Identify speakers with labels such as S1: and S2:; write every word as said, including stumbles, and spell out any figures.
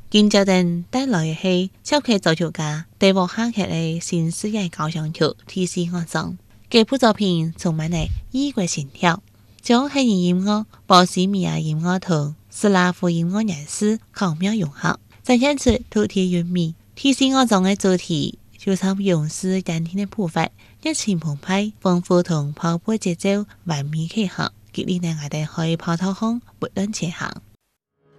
S1: 今朝等帶來嘅係超級作曲家戴沃哈克嘅新世界交響曲《天使惡種》，這部作品充滿了異國情調，將黑人音樂、波西米亞音樂同斯拉夫音樂元素巧妙融合，展現出獨特韻味。《天使惡種》嘅主題就像勇士丹田嘅步伐，熱情澎湃，豐富同跑步節奏完美契合，激勵人我哋可以跑到空不斷前行。